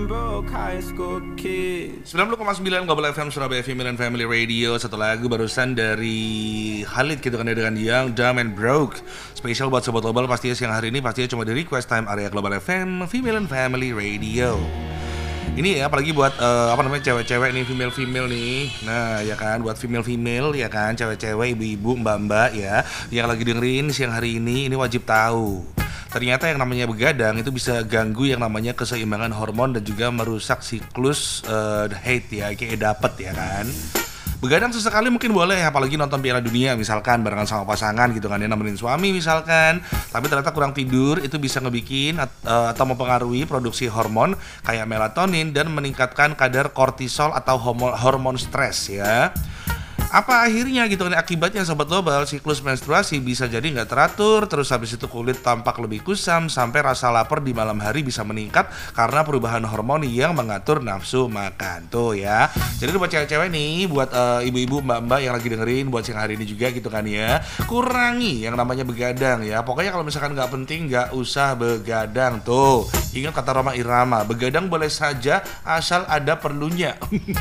90,9 Global FM Surabaya Female and Family Radio. Satu lagu barusan dari Khalid gitu kan ya, dengan Young, Dumb and Broke. Spesial buat Sobat Global pastinya siang hari ini, pastinya cuma di Request Time area Global FM Female and Family Radio. Ini ya apalagi buat cewek-cewek nih, female nih. Nah ya kan, buat female ya kan, cewek-cewek, ibu-ibu, mbak-mbak ya, yang lagi dengerin siang hari ini wajib tahu. Ternyata yang namanya begadang itu bisa ganggu yang namanya keseimbangan hormon dan juga merusak siklus haid ya, kayak dapet ya kan. Begadang sesekali mungkin boleh, apalagi nonton Piala Dunia misalkan barengan sama pasangan gitu kan ya, nemenin suami misalkan. Tapi ternyata kurang tidur itu bisa ngebikin atau mempengaruhi produksi hormon kayak melatonin dan meningkatkan kadar kortisol atau hormon stres ya. Apa akhirnya gitu kan akibatnya Sobat Global, siklus menstruasi bisa jadi nggak teratur, terus habis itu kulit tampak lebih kusam, sampai rasa lapar di malam hari bisa meningkat karena perubahan hormon yang mengatur nafsu makan tuh ya. Jadi buat cewek-cewek nih, buat ibu-ibu, mbak-mbak yang lagi dengerin buat siang hari ini juga gitu kan ya, kurangi yang namanya begadang ya. Pokoknya kalau misalkan nggak penting nggak usah begadang tuh. Ingat kata Rhoma Irama, begadang boleh saja asal ada perlunya.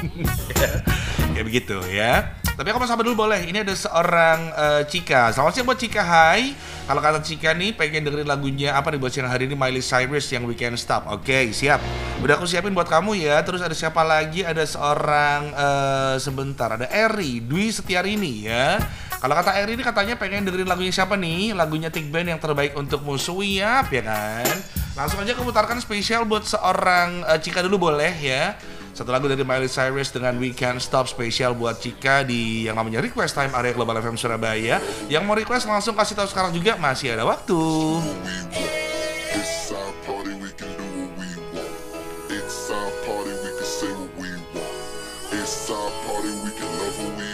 Ya begitu ya. Tapi aku mau sabar dulu boleh. Ini ada seorang Cika. Selamat siang buat Cika, hai. Kalau kata Cika nih pengen dengerin lagunya apa nih buat siang hari ini, Miley Cyrus yang We Can't Stop. Oke, siap. Udah aku siapin buat kamu ya. Terus ada siapa lagi? Ada seorang sebentar, ada Eri Dwi Setiarini ya. Kalau kata Eri ini katanya pengen dengerin lagunya siapa nih? Lagunya Tik Band yang terbaik untuk musuh ya kan. Langsung aja aku putarkan spesial buat seorang Cika dulu boleh ya. Satu lagu dari Miley Cyrus dengan We Can't Stop, spesial buat Cika di yang namanya Request Time area Global FM Surabaya. Yang mau request langsung kasih tahu sekarang juga, masih ada waktu. It's our party, we can say what we want. It's our party, we can love who we